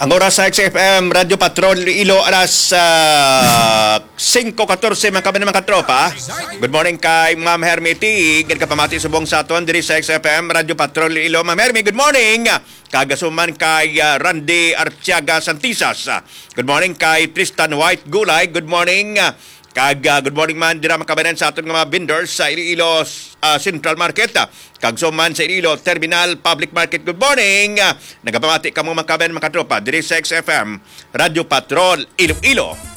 Ang oras sa XFM Radio Patrol Ilo alas 5:14 mga kami naman katropa. Good morning kay Ma'am Hermity. Kapamati subong sa aton diri sa XFM Radio Patrol Ilo. Ma'am Hermy, good morning. Kagasuman kay Randy Artiaga Santisas. Good morning kay Tristan White Gulay. Good morning. Good morning man dira makabanan sa aton nga mga vendors sa Iloilo Central Market. Kagsuman sa Iloilo Terminal Public Market. Good morning. Nagapamati kamo makabanan mga katropa diri sa XFM Radio Patrol Iloilo.